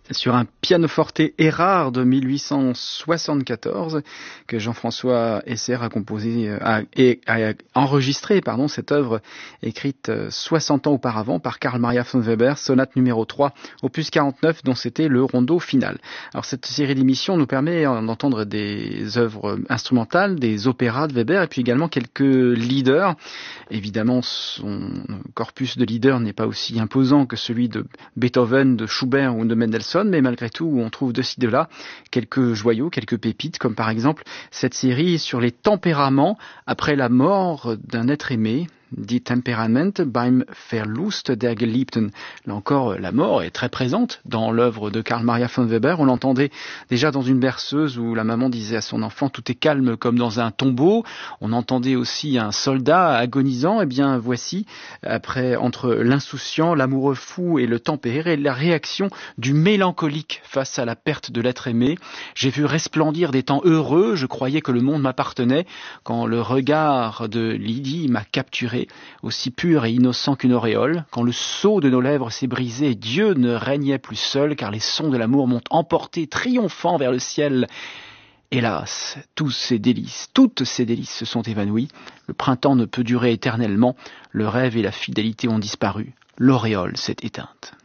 Sur un pianoforte Erard de 1874 que Jean-François Esser a enregistré cette œuvre écrite 60 ans auparavant par Carl Maria von Weber, sonate numéro 3, opus 49, dont c'était le rondo final. Alors cette série d'émissions nous permet d'entendre des œuvres instrumentales, des opéras de Weber et puis également quelques leaders. Évidemment, son corpus de leaders n'est pas aussi imposant que celui de Beethoven, de Schubert ou de Mendelssohn, mais malgré tout, on trouve de ci de là quelques joyaux, quelques pépites, comme par exemple cette série sur les tempéraments après la mort d'un être aimé. Die Temperament beim Verlust der Geliebten. Là encore, la mort est très présente dans l'œuvre de Carl Maria von Weber. On l'entendait déjà dans une berceuse où la maman disait à son enfant « tout est calme comme dans un tombeau ». On entendait aussi un soldat agonisant. Eh bien, voici, après, entre l'insouciant, l'amoureux fou et le tempéré, la réaction du mélancolique face à la perte de l'être aimé. J'ai vu resplendir des temps heureux, je croyais que le monde m'appartenait, quand le regard de Lydie m'a capturé, aussi pur et innocent qu'une auréole, quand le sceau de nos lèvres s'est brisé, Dieu ne régnait plus seul, car les sons de l'amour m'ont emporté triomphant vers le ciel. Hélas, toutes ces délices se sont évanouies. Le printemps ne peut durer éternellement. Le rêve et la fidélité ont disparu. L'auréole s'est éteinte.